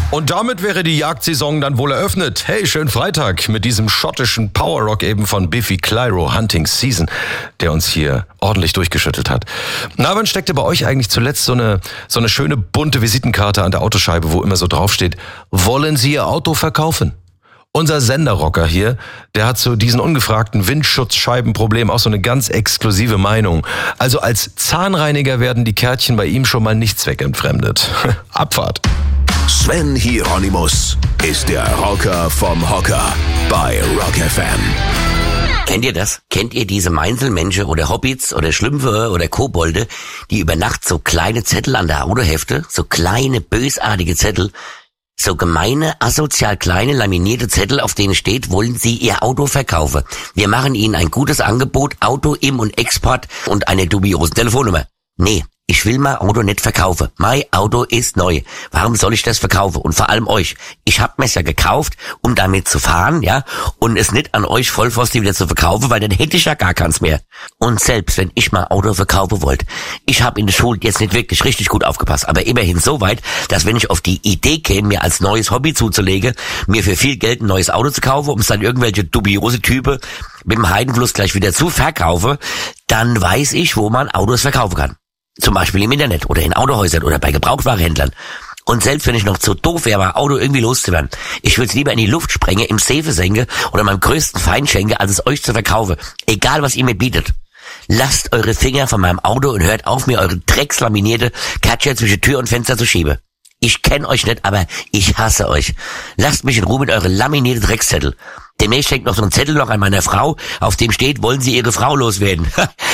Und damit wäre die Jagdsaison dann wohl eröffnet. Hey, schönen Freitag mit diesem schottischen Powerrock eben von Biffy Clyro, Hunting Season, der uns hier ordentlich durchgeschüttelt hat. Na, wann steckte bei euch eigentlich zuletzt so eine schöne bunte Visitenkarte an der Autoscheibe, wo immer so draufsteht, wollen Sie Ihr Auto verkaufen? Unser Senderrocker hier, der hat zu diesen ungefragten Windschutzscheibenproblemen auch so eine ganz exklusive Meinung. Also als Zahnreiniger werden die Kärtchen bei ihm schon mal nicht zweckentfremdet. Abfahrt. Sven Hieronymus ist der Rocker vom Hocker bei Rock FM. Kennt ihr das? Kennt ihr diese Meinselmenschen oder Hobbits oder Schlümpfe oder Kobolde, die über Nacht so kleine Zettel an der Autohefte, so kleine bösartige Zettel, so gemeine, asozial kleine, laminierte Zettel, auf denen steht, wollen Sie Ihr Auto verkaufen? Wir machen Ihnen ein gutes Angebot, Auto, Im- und Export und eine dubiose Telefonnummer. Nee. Ich will mein Auto nicht verkaufen. Mein Auto ist neu. Warum soll ich das verkaufen? Und vor allem euch. Ich hab mir's ja gekauft, um damit zu fahren, ja, und es nicht an euch Vollpfosten wieder zu verkaufen, weil dann hätte ich ja gar keins mehr. Und selbst wenn ich mein Auto verkaufen wollte, ich habe in der Schule jetzt nicht wirklich richtig gut aufgepasst, aber immerhin so weit, dass wenn ich auf die Idee käme, mir als neues Hobby zuzulegen, mir für viel Geld ein neues Auto zu kaufen, um es dann irgendwelche dubiose Typen mit dem Heidenfluss gleich wieder zu verkaufen, dann weiß ich, wo man Autos verkaufen kann. Zum Beispiel im Internet oder in Autohäusern oder bei Gebrauchtwarenhändlern. Und selbst wenn ich noch zu doof wäre, mein Auto irgendwie loszuwerden, ich würde es lieber in die Luft sprengen, im Safe senken oder meinem größten Feind schenken, als es euch zu verkaufen. Egal, was ihr mir bietet. Lasst eure Finger von meinem Auto und hört auf, mir eure dreckslaminierte Katja zwischen Tür und Fenster zu schieben. Ich kenne euch nicht, aber ich hasse euch. Lasst mich in Ruhe mit euren laminierten Dreckszettel. Demnächst hängt noch so ein Zettel noch an meiner Frau, auf dem steht, wollen Sie Ihre Frau loswerden.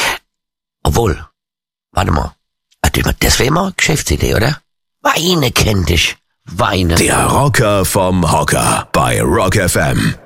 Obwohl... Warte mal. Das wäre mal eine Geschäftsidee, oder? Weine kennt dich. Weine. Der Rocker vom Hocker bei Rock FM.